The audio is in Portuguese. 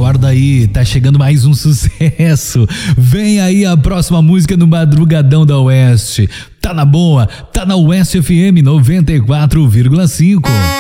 acorda aí, tá chegando mais um sucesso. Vem aí a próxima música no Madrugadão da Oeste. Tá na boa, tá na Oeste FM 94,5.